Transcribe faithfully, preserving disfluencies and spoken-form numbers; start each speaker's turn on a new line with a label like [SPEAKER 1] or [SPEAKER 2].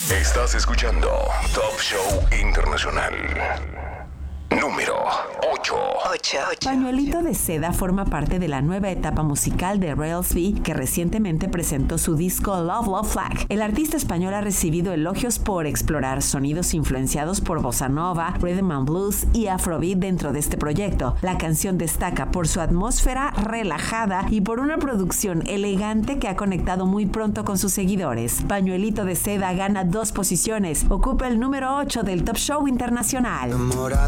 [SPEAKER 1] Estás escuchando Top Show Internacional. Número ocho.
[SPEAKER 2] Pañuelito de Seda forma parte de la nueva etapa musical de Rails V, que recientemente presentó su disco Love Love Flag. El artista español ha recibido elogios por explorar sonidos influenciados por bossa nova, rhythm and blues y afrobeat dentro de este proyecto. La canción destaca por su atmósfera relajada y por una producción elegante que ha conectado muy pronto con sus seguidores. Pañuelito de Seda gana dos posiciones, ocupa el número ocho del Top Show Internacional.
[SPEAKER 3] Enamorado